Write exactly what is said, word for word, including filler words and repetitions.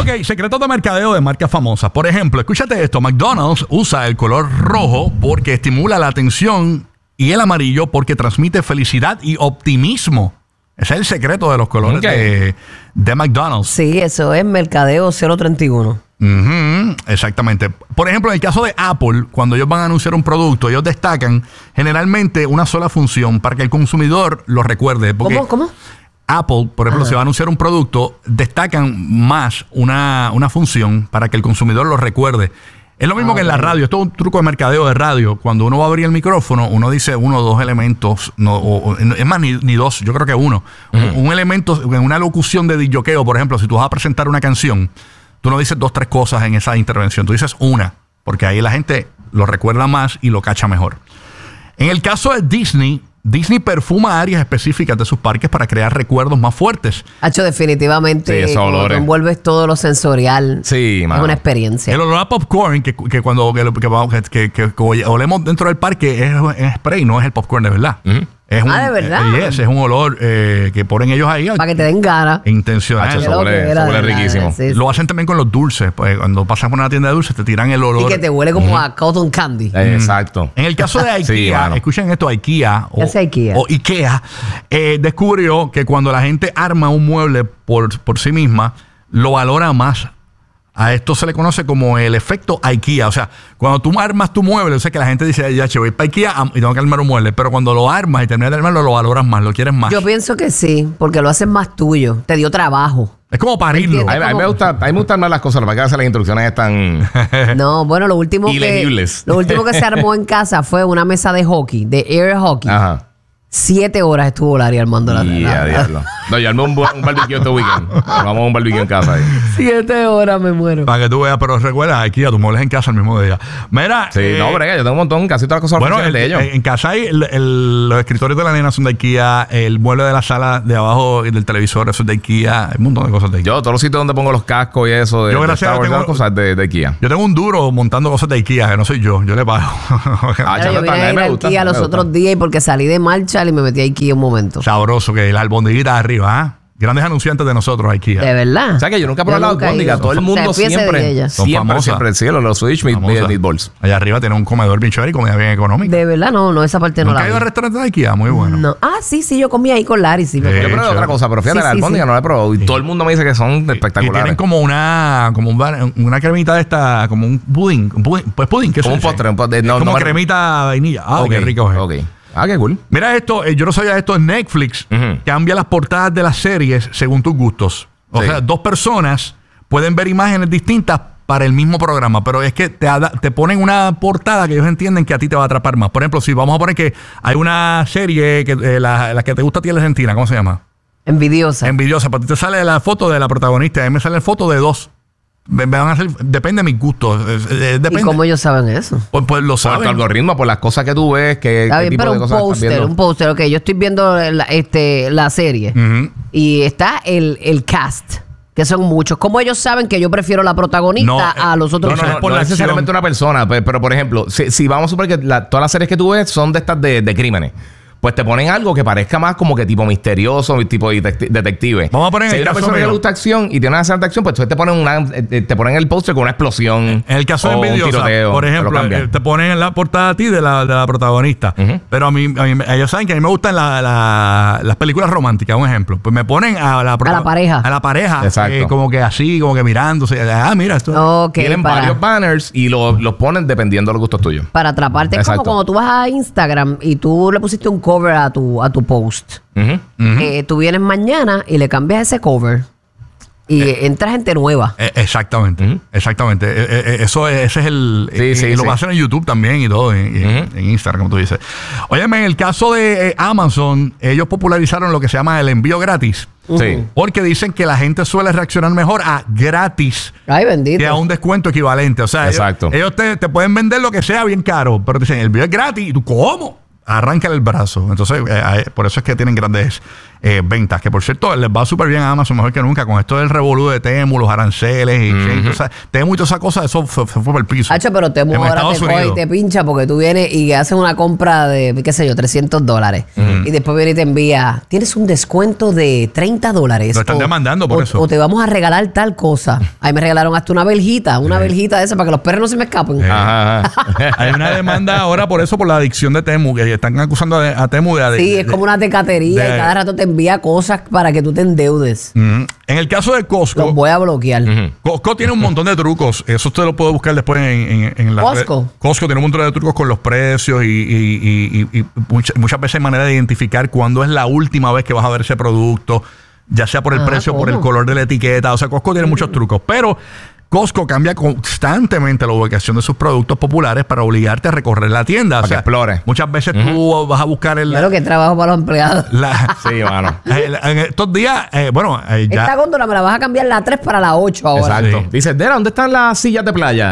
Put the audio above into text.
Ok, secretos de mercadeo de marcas famosas. Por ejemplo, escúchate esto. McDonald's usa el color rojo porque estimula la atención y el amarillo porque transmite felicidad y optimismo. Ese es el secreto de los colores okay. de, de McDonald's. Sí, eso es mercadeo cero treinta y uno. Uh-huh, exactamente. Por ejemplo, en el caso de Apple, cuando ellos van a anunciar un producto, ellos destacan generalmente una sola función para que el consumidor lo recuerde. ¿Cómo? ¿Cómo? Apple, por ejemplo, Ajá. si va a anunciar un producto, destacan más una, una función para que el consumidor lo recuerde. Es lo mismo ah, que en la radio. Esto es un truco de mercadeo de radio. Cuando uno va a abrir el micrófono, uno dice uno o dos elementos. No, o, o, es más, ni, ni dos. Yo creo que uno. Uh-huh. Un, un elemento, en una locución de disjoqueo, por ejemplo, si tú vas a presentar una canción, tú no dices dos, tres cosas en esa intervención. Tú dices una, porque ahí la gente lo recuerda más y lo cacha mejor. En el caso de Disney, Disney perfuma áreas específicas de sus parques para crear recuerdos más fuertes. Hacho, definitivamente, sí, cuando tú envuelves todo lo sensorial, sí, es una experiencia. El olor a popcorn que, que cuando que, que, que, que, que olemos dentro del parque es, es spray, no es el popcorn de verdad. Uh-huh. Es un, ah, ¿de verdad? Eh, yes, es un olor eh, que ponen ellos ahí. Para que te den ganas. Intencional. Hacho, eso huele, eso huele riquísimo. Sí, sí. Lo hacen también con los dulces. Pues cuando pasas por una tienda de dulces te tiran el olor. Y que te huele como mm. a cotton candy. Eh, exacto. En el caso de IKEA, sí, escuchen esto, IKEA o, IKEA? o IKEA eh, descubrió que cuando la gente arma un mueble por, por sí misma, lo valora más. A esto se le conoce como el efecto IKEA. O sea, cuando tú armas tu mueble, o sea, que la gente dice, ya, che, voy para IKEA y tengo que armar un mueble. Pero cuando lo armas y terminas de armarlo, lo valoras más, lo quieres más. Yo pienso que sí, porque lo haces más tuyo. Te dio trabajo. Es como parirlo. A, a, mí me gusta, a mí me gustan más las cosas, para que hacer las instrucciones están no, bueno, lo último ilegibles. que lo último que se armó en casa fue una mesa de hockey, de air hockey. Ajá. Siete horas estuvo Larry armando la yeah, diablo. No, yo armé un, un barbecue este weekend. Vamos a un barbecue en casa ahí. Siete horas me muero. Para que tú veas, pero recuerda, aquí a tu muebles en casa el mismo día. Mira. Sí, eh, no, brega, yo tengo un montón, casi todas las cosas bueno, el, de ellos. En, en casa hay el, el, los escritorios de la nena son de IKEA, el mueble de la sala de abajo del televisor, eso es de IKEA, hay un montón de cosas de IKEA. Yo, todos los sitios donde pongo los cascos y eso, de, yo, gracias de a tengo cosas de, de IKEA. Yo tengo un duro montando cosas de IKEA, que no soy yo, yo le pago. ah, yo, yo vine a ir a IKEA los otros días y porque salí de Marshall y me metí a IKEA un momento. Sabroso, que la albondiguita de arriba, ¿ah? ¿eh? Grandes anunciantes de nosotros, IKEA. ¿De verdad? O sea, que yo nunca he probado la albóndiga. Todo el mundo siempre, son siempre, famosas. siempre el cielo, los Swedish Meatballs. Allá arriba tiene un comedor bien chévere y comida bien económica. De verdad, no, no, esa parte no la vi. ¿Nunca has ido al restaurante de IKEA? Muy bueno. No. Ah, sí, sí, yo comí ahí con Larry. Sí, eh, yo probé otra cosa, pero fíjate, sí, la albóndiga sí, no la he probado. Y sí, todo el mundo me dice que son espectaculares. Y tienen como una como un, una cremita de esta, como un pudín. Un pudín pues pudín, ¿qué es como un postre. Un postre no, como no, cremita vainilla. Ah, okay, qué rico es. Ok. Ah, qué cool. Mira esto, eh, yo no sabía esto, en Netflix uh-huh. cambia las portadas de las series según tus gustos. O sí. sea, dos personas pueden ver imágenes distintas para el mismo programa, pero es que te, te ponen una portada que ellos entienden que a ti te va a atrapar más. Por ejemplo, si vamos a poner que hay una serie, que eh, la, la que te gusta a ti es la Argentina, ¿cómo se llama? Envidiosa. Envidiosa. Para ti te sale la foto de la protagonista, a mí me sale la foto de dos. Me, me van a hacer, depende de mis gustos. Eh, eh, depende. ¿Y cómo ellos saben eso? Pues, pues lo saben. Por tu algoritmo, por las cosas que tú ves, que Está bien, pero un póster, un póster. Ok, yo estoy viendo la, este, la serie uh-huh. y está el, el cast, que son muchos. ¿Cómo ellos saben que yo prefiero la protagonista no, a los otros? No, no, no, no, no necesariamente una persona, pero, pero por ejemplo, si, si vamos a suponer que la, todas las series que tú ves son de estas de, de crímenes, pues te ponen algo que parezca más como que tipo misterioso, tipo detective. Vamos a poner si hay una persona que le gusta acción y tiene una escena de acción, pues te ponen una, te ponen el póster con una explosión. En el caso de Envidiosa, por ejemplo, te, te ponen en la portada a ti de la, de la protagonista. Uh-huh. Pero a mí, a mí, ellos saben que a mí me gustan la, la, las películas románticas, un ejemplo. Pues me ponen a la, a la pareja. A la pareja. Eh, como que así, como que mirándose. Ah, mira, esto. Okay, tienen para... varios banners y los lo ponen dependiendo de los gustos tuyos. Para atraparte. Es como cuando tú vas a Instagram y tú le pusiste un cover a tu, a tu post. Uh-huh, uh-huh. Eh, tú vienes mañana y le cambias ese cover y eh, entra gente nueva. Eh, exactamente, uh-huh. exactamente. Eh, eh, eso es, ese es el... Sí, eh, sí, y lo sí. hacen en YouTube también y todo, en, uh-huh. en Instagram, como tú dices. Óyeme, en el caso de eh, Amazon, ellos popularizaron lo que se llama el envío gratis. Sí. Porque dicen que la gente suele reaccionar mejor a gratis. Ay, bendito. Que a un descuento equivalente. O sea, exacto. ellos, ellos te, te pueden vender lo que sea bien caro, pero te dicen, el envío es gratis. ¿Y tú cómo? arráncale el brazo. Entonces, eh, por eso es que tienen grandes eh, ventas. Que por cierto, les va súper bien a Amazon, mejor que nunca. Con esto del revolú de Temu, los aranceles y uh-huh. o sea, Temu y toda esa cosa, eso fue, fue por el piso. Hacho, pero Temu ahora te coge y te pincha porque tú vienes y haces una compra de, qué sé yo, trescientos dólares. Uh-huh. Y después viene y te envía, tienes un descuento de treinta dólares. Lo están o, demandando por o, eso. O te vamos a regalar tal cosa. Ahí me regalaron hasta una veljita, una uh-huh. veljita de esa para que los perros no se me escapen. Uh-huh. Ajá. Hay una demanda ahora por eso, por la adicción de Temu, que están acusando a, a Temu de... Sí, de, es como una tecatería de, y cada rato te envía cosas para que tú te endeudes. Uh-huh. En el caso de Costco... Los voy a bloquear. Uh-huh. Costco tiene un montón de trucos. Eso usted lo puede buscar después en, en, en la Costco. Red. Costco tiene un montón de trucos con los precios y, y, y, y, y muchas, muchas veces hay manera de identificar cuándo es la última vez que vas a ver ese producto, ya sea por el ah, precio, ¿cómo? Por el color de la etiqueta. O sea, Costco tiene uh-huh. muchos trucos. Pero Costco cambia constantemente la ubicación de sus productos populares para obligarte a recorrer la tienda. Para o sea, que explore. Muchas veces uh-huh. tú vas a buscar el... Claro que trabajo para los empleados. La, sí, mano. En estos días, eh, bueno... Eh, ya, esta góndola me la vas a cambiar la tres para la ocho ahora. Exacto. Sí. Dice, Dera, ¿dónde están las sillas de playa?